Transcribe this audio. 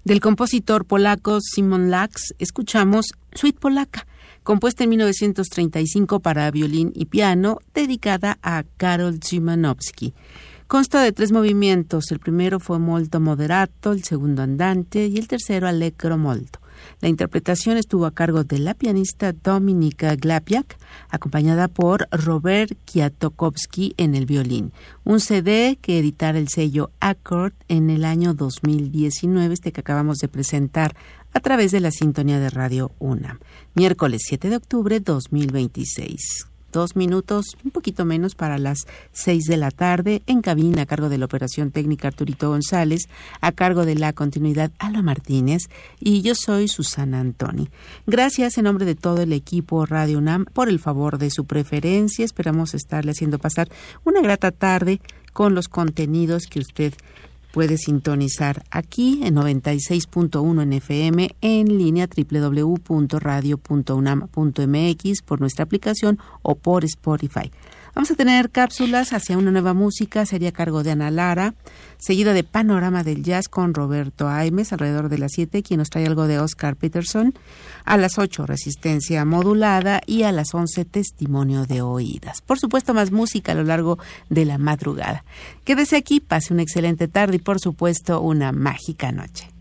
Del compositor polaco Szymon Laks escuchamos Suite Polaka, compuesta en 1935 para violín y piano, dedicada a Karol Szymanowski. Consta de 3 movimientos, el primero fue molto moderato, el segundo andante y el tercero allegro molto. La interpretación estuvo a cargo de la pianista Dominika Glapiak, acompañada por Robert Kwiatkowski en el violín. Un CD que editara el sello Accord en el año 2019, que acabamos de presentar a través de la sintonía de Radio UNAM. Miércoles 7 de octubre 2026. 2 minutos, un poquito menos para las 6 de la tarde, en cabina a cargo de la operación técnica Arturito González, a cargo de la continuidad Alba Martínez, y yo soy Susana Antoni. Gracias en nombre de todo el equipo Radio UNAM por el favor de su preferencia. Esperamos estarle haciendo pasar una grata tarde con los contenidos que usted puede sintonizar aquí en 96.1 en FM, en línea www.radio.unam.mx, por nuestra aplicación o por Spotify. Vamos a tener cápsulas hacia una nueva música, sería a cargo de Ana Lara, seguida de Panorama del Jazz con Roberto Aimes, alrededor de las 7, quien nos trae algo de Oscar Peterson. A las 8, Resistencia Modulada, y a las 11, Testimonio de Oídas. Por supuesto, más música a lo largo de la madrugada. Quédese aquí, pase una excelente tarde y, por supuesto, una mágica noche.